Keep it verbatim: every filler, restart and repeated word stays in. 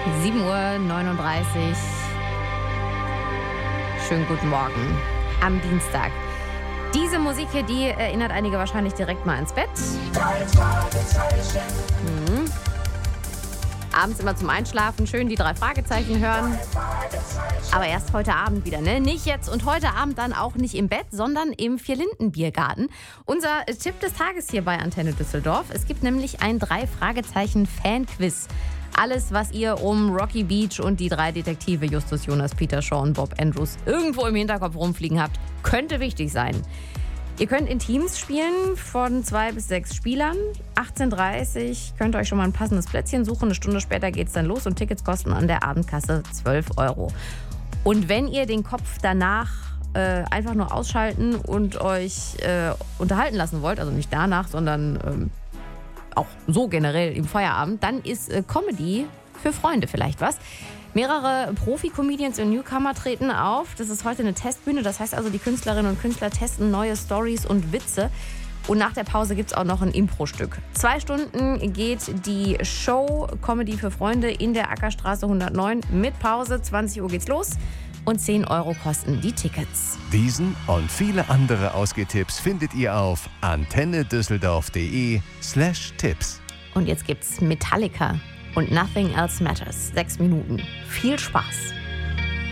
sieben Uhr neununddreißig. Schönen guten Morgen am Dienstag. Diese Musik hier, die erinnert einige wahrscheinlich direkt mal ins Bett. Mhm. Abends immer zum Einschlafen schön die drei Fragezeichen hören. Aber erst heute Abend wieder, ne? Nicht jetzt und heute Abend dann auch nicht im Bett, sondern im Vier-Linden-Biergarten. Unser Tipp des Tages hier bei Antenne Düsseldorf. Es gibt nämlich ein drei Fragezeichen Fan-Quiz. Alles, was ihr um Rocky Beach und die drei Detektive Justus, Jonas, Peter, Shaw, Bob Andrews irgendwo im Hinterkopf rumfliegen habt, könnte wichtig sein. Ihr könnt in Teams spielen von zwei bis sechs Spielern. achtzehn Uhr dreißig könnt ihr euch schon mal ein passendes Plätzchen suchen. Eine Stunde später geht es dann los und Tickets kosten an der Abendkasse zwölf Euro. Und wenn ihr den Kopf danach äh, einfach nur ausschalten und euch äh, unterhalten lassen wollt, also nicht danach, sondern ähm, auch so generell im Feierabend, dann ist äh, Comedy für Freunde vielleicht was. Mehrere Profi-Comedians und Newcomer treten auf. Das ist heute eine Testbühne. Das heißt also, die Künstlerinnen und Künstler testen neue Stories und Witze. Und nach der Pause gibt es auch noch ein Impro-Stück. Zwei Stunden geht die Show Comedy für Freunde in der Ackerstraße hundertneun mit Pause. zwanzig Uhr geht's los und zehn Euro kosten die Tickets. Diesen und viele andere Ausgehtipps findet ihr auf antennedüsseldorf.de slash Tipps. Und jetzt gibt's Metallica und Nothing Else Matters. Sechs Minuten. Viel Spaß.